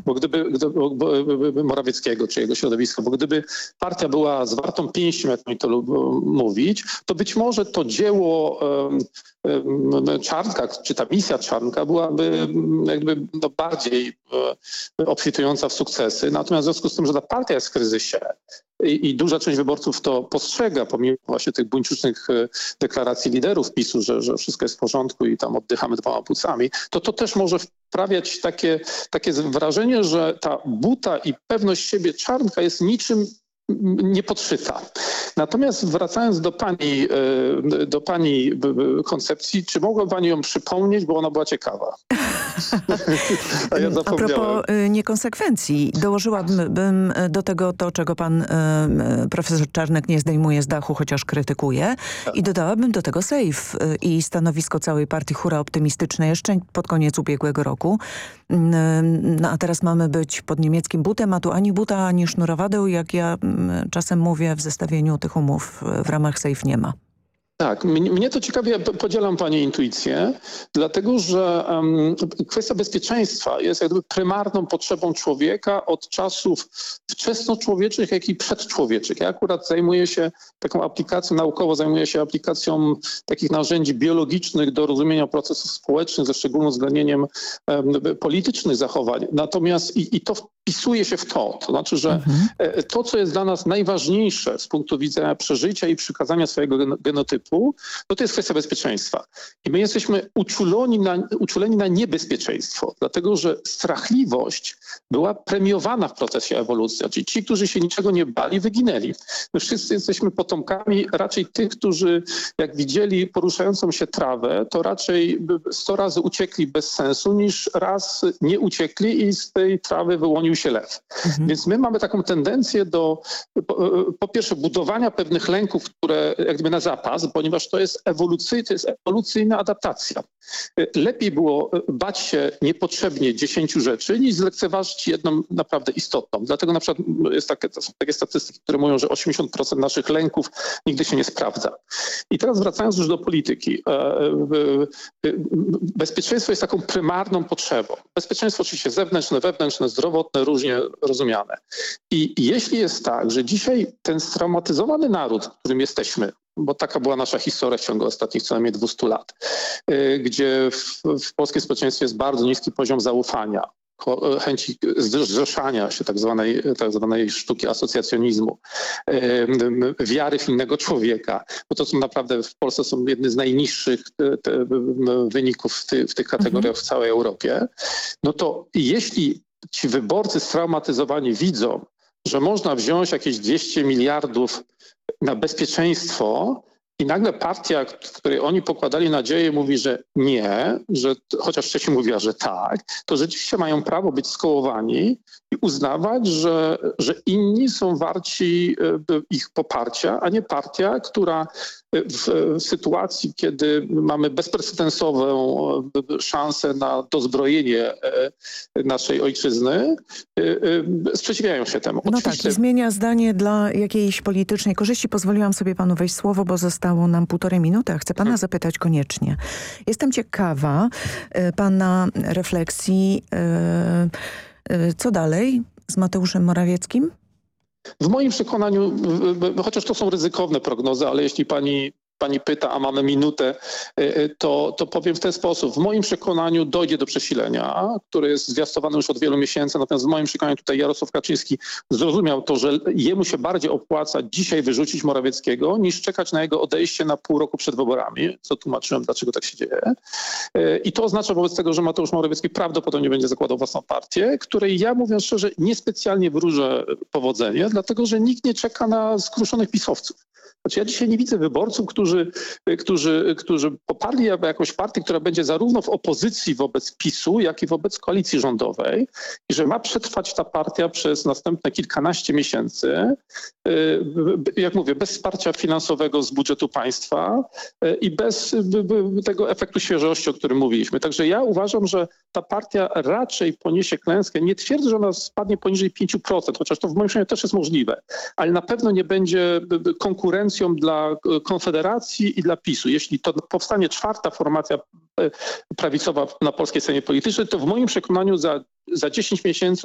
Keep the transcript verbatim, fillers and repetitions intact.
Bo gdyby, gdyby Morawieckiego czy jego środowiska, bo gdyby partia była zwartą pięścią, jak mi to lubią mówić, to być może to dzieło Czarnka, czy ta misja Czarnka byłaby jakby no bardziej obfitująca w sukcesy. Natomiast w związku z tym, że ta partia jest w kryzysie i, i duża część wyborców to postrzega, pomimo właśnie tych buńczucznych deklaracji liderów PiSu, że, że wszystko jest w porządku i tam oddychamy dwoma płucami, to to też może wprawiać takie, takie wrażenie, że ta buta i pewność siebie Czarnka jest niczym niepodszyta. Natomiast wracając do pani, do pani koncepcji, czy mogła pani ją przypomnieć, bo ona była ciekawa. A, ja A propos niekonsekwencji, dołożyłabym do tego to, czego pan profesor Czarnek nie zdejmuje z dachu, chociaż krytykuje, tak. I dodałabym do tego sejf i stanowisko całej partii Hura optymistyczne jeszcze pod koniec ubiegłego roku. No a teraz mamy być pod niemieckim butem, a tu ani buta, ani sznurowadeł, jak ja czasem mówię, w zestawieniu tych umów w ramach sejf nie ma. Tak, mnie to ciekawi, ja podzielam pani intuicję, dlatego że um, kwestia bezpieczeństwa jest jakby prymarną potrzebą człowieka od czasów wczesnoczłowieczych, jak i przedczłowieczych. Ja akurat zajmuję się taką aplikacją, naukowo zajmuję się aplikacją takich narzędzi biologicznych do rozumienia procesów społecznych, ze szczególnym uwzględnieniem um, politycznych zachowań. Natomiast i, i to wpisuje się w to. To znaczy, że mhm. to, co jest dla nas najważniejsze z punktu widzenia przeżycia i przykazania swojego genotypu, no to jest kwestia bezpieczeństwa. I my jesteśmy uczuleni na, uczuleni na niebezpieczeństwo, dlatego że strachliwość była premiowana w procesie ewolucji. Czyli ci, którzy się niczego nie bali, wyginęli. My wszyscy jesteśmy potomkami raczej tych, którzy jak widzieli poruszającą się trawę, to raczej sto razy uciekli bez sensu, niż raz nie uciekli i z tej trawy wyłonił się lew. Mhm. Więc my mamy taką tendencję do po, po pierwsze budowania pewnych lęków, które jak gdyby na zapas, ponieważ to jest ewolucyjna, to jest ewolucyjna adaptacja. Lepiej było bać się niepotrzebnie dziesięciu rzeczy, niż zlekceważyć jedną naprawdę istotną. Dlatego na przykład jest takie, są takie statystyki, które mówią, że osiemdziesiąt procent naszych lęków nigdy się nie sprawdza. I teraz wracając już do polityki. Bezpieczeństwo jest taką prymarną potrzebą. Bezpieczeństwo oczywiście zewnętrzne, wewnętrzne, zdrowotne, różnie rozumiane. I jeśli jest tak, że dzisiaj ten straumatyzowany naród, którym jesteśmy, bo taka była nasza historia w ciągu ostatnich co najmniej dwustu lat, gdzie w, w polskim społeczeństwie jest bardzo niski poziom zaufania, chęci zrzeszania się, tak zwanej, tak zwanej sztuki asocjacjonizmu, wiary w innego człowieka, bo to są naprawdę w Polsce są jedne z najniższych te, te wyników w, ty, w tych kategoriach mhm. w całej Europie, no to jeśli ci wyborcy straumatyzowani widzą, że można wziąć jakieś dwieście miliardów na bezpieczeństwo i nagle partia, w której oni pokładali nadzieję, mówi, że nie, że chociaż wcześniej mówiła, że tak, to rzeczywiście mają prawo być skołowani i uznawać, że, że inni są warci ich poparcia, a nie partia, która w, w sytuacji, kiedy mamy bezprecedensową szansę na dozbrojenie naszej ojczyzny, sprzeciwiają się temu. No Oczywiście... tak, i zmienia zdanie dla jakiejś politycznej korzyści. Pozwoliłam sobie panu wejść słowo, bo zostało nam półtorej minuty, a chcę pana hmm. zapytać koniecznie. Jestem ciekawa pana refleksji, co dalej z Mateuszem Morawieckim? W moim przekonaniu, chociaż to są ryzykowne prognozy, ale jeśli pani, pani pyta, a mamy minutę, to, to powiem w ten sposób. W moim przekonaniu dojdzie do przesilenia, które jest zwiastowane już od wielu miesięcy, natomiast w moim przekonaniu tutaj Jarosław Kaczyński zrozumiał to, że jemu się bardziej opłaca dzisiaj wyrzucić Morawieckiego, niż czekać na jego odejście na pół roku przed wyborami, co tłumaczyłem, dlaczego tak się dzieje. I to oznacza wobec tego, że Mateusz Morawiecki prawdopodobnie będzie zakładał własną partię, której ja, mówiąc szczerze, niespecjalnie wróżę powodzenie, dlatego że nikt nie czeka na skruszonych pisowców. Znaczy ja dzisiaj nie widzę wyborców, którzy, którzy, którzy poparli jakąś partię, która będzie zarówno w opozycji wobec PiSu, jak i wobec koalicji rządowej i że ma przetrwać ta partia przez następne kilkanaście miesięcy, jak mówię, bez wsparcia finansowego z budżetu państwa i bez tego efektu świeżości, o którym mówiliśmy. Także ja uważam, że ta partia raczej poniesie klęskę. Nie twierdzę, że ona spadnie poniżej pięć procent, chociaż to w moim przekonaniu też jest możliwe, ale na pewno nie będzie konkurencją dla Konfederacji i dla PiSu. Jeśli to powstanie czwarta formacja prawicowa na polskiej scenie politycznej, to w moim przekonaniu za, za dziesięć miesięcy